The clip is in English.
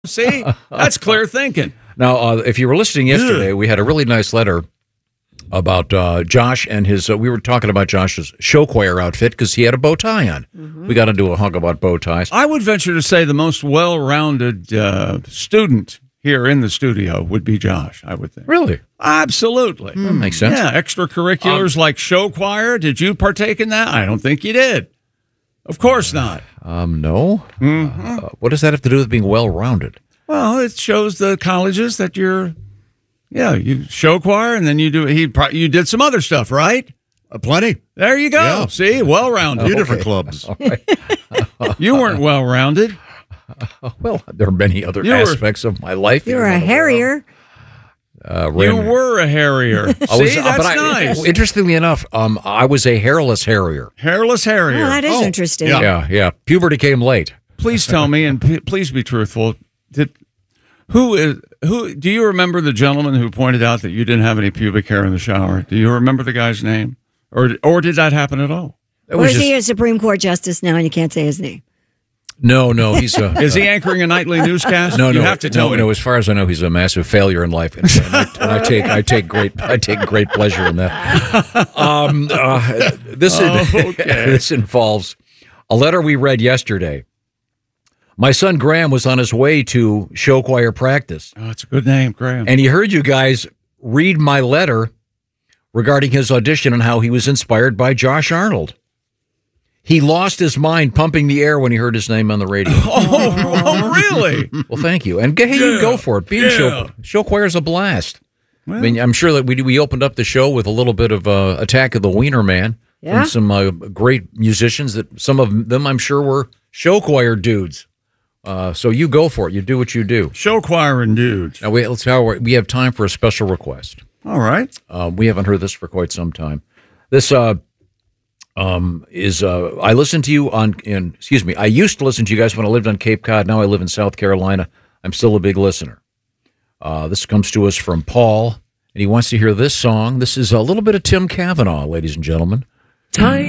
See, that's clear thinking. Now, if you were listening yesterday, we had a really nice letter about Josh and his. We were talking about Josh's show choir outfit because he had a bow tie on. Mm-hmm. We got to do a hunk about bow ties. I would venture to say the most well-rounded student here in the studio would be Josh, I would think. Really? Absolutely. That makes sense. Yeah, extracurriculars like show choir. Did you partake in that? I don't think you did. Of course not. No. Mm-hmm. What does that have to do with being well-rounded? Well, it shows the colleges that you show choir, and then you do. You did some other stuff, right? Plenty. There you go. Yeah. See, well-rounded. Two different clubs. All right. You weren't well-rounded. Well, there are many other aspects of my life. You were a harrier. You were a harrier. See, that's nice. Interestingly enough, I was a hairless harrier. Hairless harrier. Oh, that is interesting. Yeah. Puberty came late. Please tell me, and please be truthful. Who do you remember the gentleman who pointed out that you didn't have any pubic hair in the shower? Do you remember the guy's name? Or did that happen at all? Or is he a Supreme Court justice now and you can't say his name? No, he's Is he anchoring a nightly newscast? No, you have to tell me. No, as far as I know, he's a massive failure in life, and I take great pleasure in that. This involves a letter we read yesterday. My son Graham was on his way to show choir practice. Oh, it's a good name, Graham. And he heard you guys read my letter regarding his audition and how he was inspired by Josh Arnold. He lost his mind pumping the air when he heard his name on the radio. Oh, really? Well, thank you. And hey, you go for it. Being show choir is a blast. Well, I mean, I'm sure that we opened up the show with a little bit of Attack of the Wiener Man from some great musicians that some of them I'm sure were show choir dudes. So you go for it. You do what you do. Show choir and dudes. Now we have time for a special request. All right. We haven't heard this for quite some time. This I listened to you I used to listen to you guys when I lived on Cape Cod. Now I live in South Carolina. I'm still a big listener. This comes to us from Paul, and he wants to hear this song. This is a little bit of Tim Cavanaugh, ladies and gentlemen.